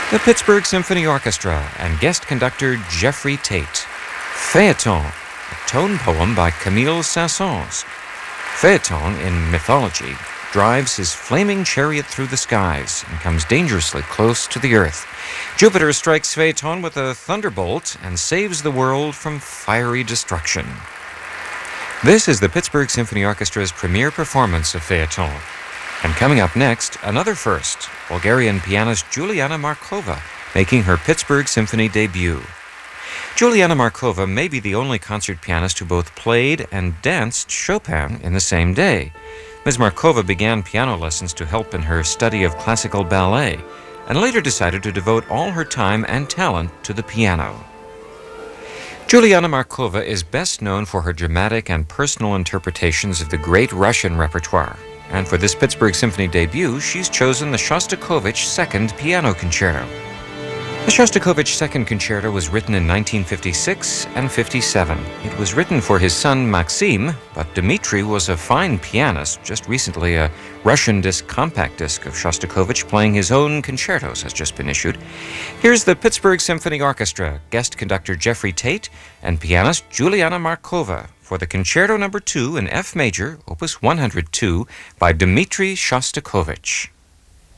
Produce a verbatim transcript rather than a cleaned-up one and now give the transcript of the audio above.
The Pittsburgh Symphony Orchestra and guest conductor Jeffrey Tate. Phaeton, a tone poem by Camille Saint-Saëns. Phaeton, in mythology, drives his flaming chariot through the skies and comes dangerously close to the earth. Jupiter strikes Phaeton with a thunderbolt and saves the world from fiery destruction. This is the Pittsburgh Symphony Orchestra's premiere performance of Phaeton. And coming up next, another first, Bulgarian pianist Juliana Markova making her Pittsburgh Symphony debut. Juliana Markova may be the only concert pianist who both played and danced Chopin in the same day. Miz Markova began piano lessons to help in her study of classical ballet, and later decided to devote all her time and talent to the piano. Juliana Markova is best known for her dramatic and personal interpretations of the great Russian repertoire. And for this Pittsburgh Symphony debut, she's chosen the Shostakovich Second Piano Concerto. The Shostakovich Second Concerto was written in nineteen fifty-six and fifty-seven. It was written for his son Maxim, but Dmitri was a fine pianist. Just recently, a Russian disc compact disc of Shostakovich playing his own concertos has just been issued. Here's the Pittsburgh Symphony Orchestra, guest conductor Jeffrey Tate, and pianist Juliana Markova for the Concerto Number two in F major, Opus one hundred two, by Dmitri Shostakovich.